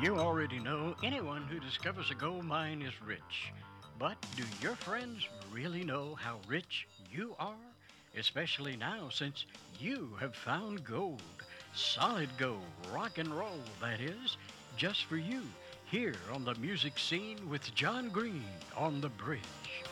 You already know anyone who discovers a gold mine is rich. But do your friends really know how rich you are? Especially now since you have found gold. Solid gold, rock and roll, that is, just for you, here on the music scene with John Green on the bridge.